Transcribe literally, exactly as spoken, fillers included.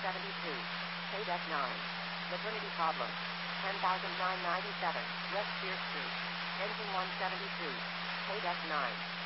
seventy-two. K-Deck nine. Maternity problem. ten thousand nine hundred ninety-seven. West Pier Street. Engine one seventy-two. K-Deck nine.